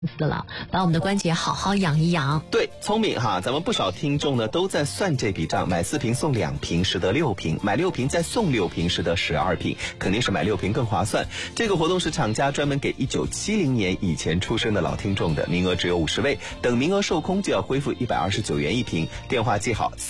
死了，把我们的关节好好养一养。 对，聪明哈！咱们不少听众呢都在算这笔账，买4瓶送2瓶，实得6瓶；买6瓶再送6瓶，实得12瓶，肯定是买6瓶更划算。这个活动是厂家专门给1970年以前出生的老听众的，名额只有50位，等名额售空就要恢复129元一瓶。电话记好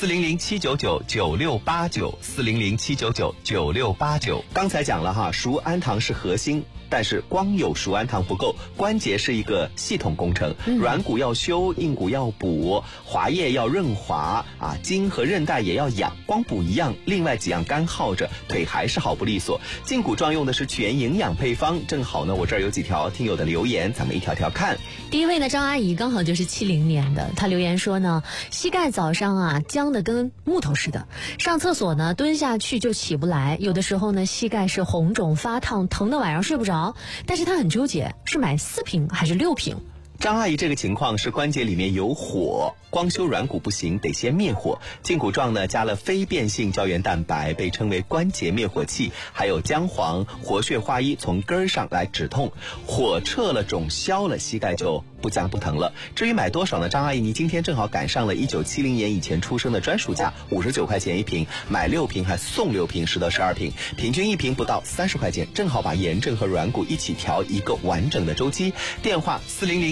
：400-799-9689，400-799-9689。刚才讲了哈，熟安糖是核心。但是光有熟安糖不够，关节是一个系统工程，软骨要修，硬骨要补，滑液要润滑啊，筋和韧带也要养，光补一样，另外几样干耗着，腿还是好不利索。胫骨状用的是全营养配方，正好呢，我这儿有几条听友的留言，咱们一条条看。 第一位呢，张阿姨刚好就是70年的，她留言说呢，膝盖早上啊僵得跟木头似的，上厕所呢蹲下去就起不来，有的时候呢膝盖是红肿发烫，疼得晚上睡不着。但是他很纠结，是买4瓶还是6瓶？ 张阿姨这个情况是关节里面有火，光修软骨不行，得先灭火。胫骨状呢加了非变性胶原蛋白，被称为关节灭火器，还有姜黄、活血化瘀，从根儿上来止痛，火撤了，肿消了，膝盖就不僵不疼了。至于买多少呢？张阿姨，你今天正好赶上了1970年以前出生的专属价，59块钱一瓶，买6瓶还送6瓶，实得12瓶，平均1瓶不到30块钱，正好把炎症和软骨一起调一个完整的周期。电话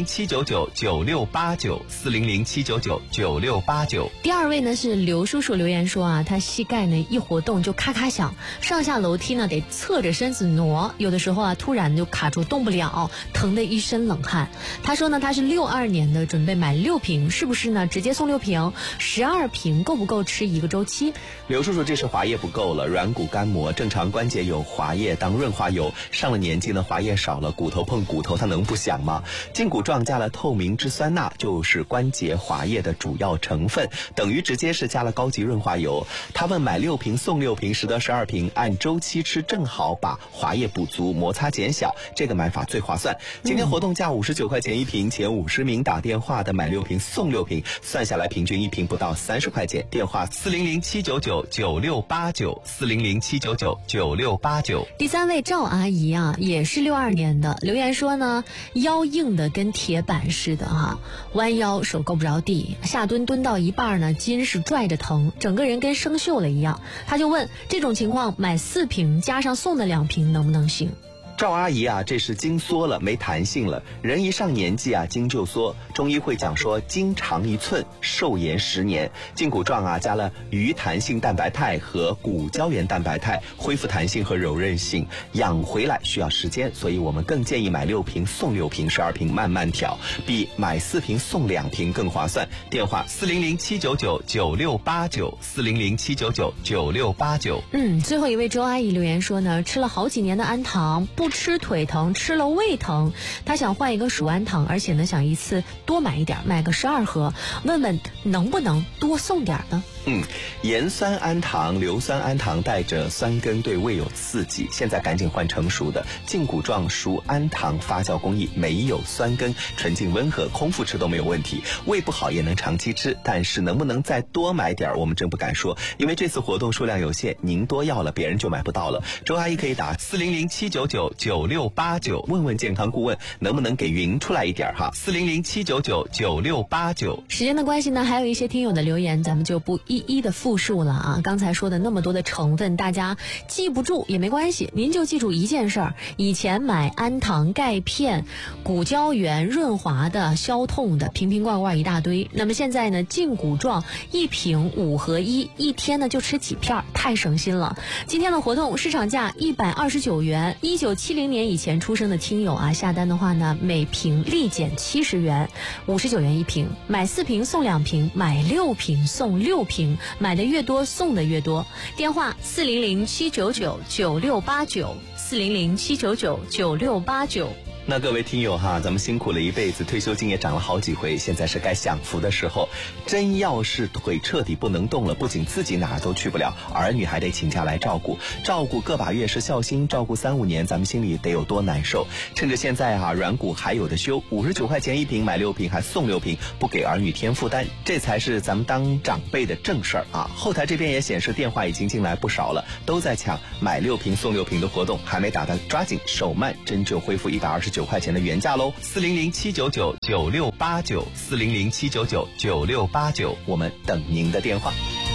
400-799-9689，400-799-9689。 第二位呢是刘叔叔留言说啊，他膝盖呢一活动就咔咔响，上下楼梯呢得侧着身子挪，有的时候啊突然就卡住动不了，疼得一身冷汗。他说呢，他是62年的，准备买6瓶，是不是呢？直接送6瓶，12瓶够不够吃一个周期？ 刘叔叔，这是滑液不够了，软骨干磨，正常关节有滑液当润滑油，上了年纪呢滑液少了，骨头碰骨头它能不响吗？胫骨状加了透明质酸钠，就是关节滑液的主要成分，等于直接是加了高级润滑油。他问买6瓶送6瓶，实得12瓶，按周期吃正好把滑液补足，摩擦减小，这个买法最划算。今天活动价59块钱一瓶，前50名打电话的买6瓶送6瓶，算下来平均1瓶不到30块钱。电话400-799-9689，400-799-9689。 第三位赵阿姨啊，也是62年的，留言说呢，腰硬的跟铁板似的哈，弯腰手够不着地，下蹲蹲到一半呢，筋是拽着疼，整个人跟生锈了一样。他就问，这种情况买4瓶加上送的2瓶能不能行？ 赵阿姨啊，这是筋缩了，没弹性了。人一上年纪啊，筋就缩。中医会讲说，筋长1寸，寿延10年。胫骨状啊，加了鱼弹性蛋白肽和骨胶原蛋白肽，恢复弹性和柔韧性，养回来需要时间，所以我们更建议买6瓶送6瓶，12瓶慢慢调，比买4瓶送2瓶更划算。电话400-799-9689，400-799-9689。 最后一位周阿姨留言说呢，吃了好几年的安糖，不吃腿疼，吃了胃疼，他想换一个蜀安糖，而且呢想一次多买一点，买个12盒，问问能不能多送点呢？ 盐酸氨糖、硫酸氨糖带着酸根，对胃有刺激，现在赶紧换成熟的胫骨状熟氨糖发酵工艺，没有酸根，纯净温和，空腹吃都没有问题，胃不好也能长期吃，但是能不能再多买点我们真不敢说，因为这次活动数量有限，您多要了别人就买不到了。周阿姨可以打400-799-9689，问问健康顾问能不能给匀出来一点哈，400-799-9689。 时间的关系呢，还有一些听友的留言咱们就不一一的复述了啊。刚才说的那么多的成分，大家记不住也没关系，您就记住一件事儿，以前买氨糖、钙片、骨胶原润滑的、消痛的，瓶瓶罐罐一大堆。那么现在呢，胫骨状1瓶5合1，一天呢就吃几片，太省心了。今天的活动市场价129元，1970年以前出生的听友啊，下单的话呢，每瓶立减70元，59元一瓶，买4瓶送2瓶，买6瓶送6瓶，买的越多送的越多。电话400-799-9689，400-799-9689。 那各位听友哈，咱们辛苦了一辈子，退休金也涨了好几回，现在是该享福的时候。真要是腿彻底不能动了，不仅自己哪儿都去不了，儿女还得请假来照顾个把月是孝心，照顾3-5年，咱们心里得有多难受。趁着现在啊，软骨还有的修，59块钱一瓶，买6瓶还送6瓶，不给儿女添负担，这才是咱们当长辈的正事儿啊。后台这边也显示电话已经进来不少了，都在抢买6瓶送6瓶的活动，还没打的抓紧，手慢针就恢复129 9块钱的原价喽，400-799-9689，400-799-9689，我们等您的电话。